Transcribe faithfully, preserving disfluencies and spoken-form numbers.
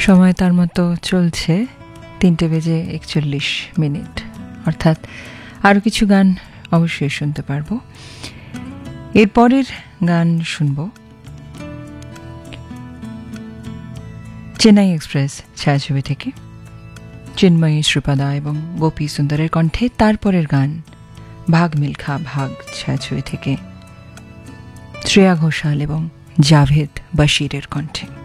সময় তার মতো চলছে তিনটে বেজে একচল্লিশ মিনিট, অর্থাৎ আরও কিছু গান অবশ্যই শুনতে পারবো। এরপরের গান শুনব চেন্নাই এক্সপ্রেস ছায়াছবি থেকে, চিন্ময়ী, শ্রীপাদা এবং গোপী সুন্দরের কণ্ঠে। তারপরের গান ভাগ মিলখা ভাগ ছায়াছবি থেকে, শ্রেয়া ঘোষাল এবং জাভেদ বাশিরের কণ্ঠে।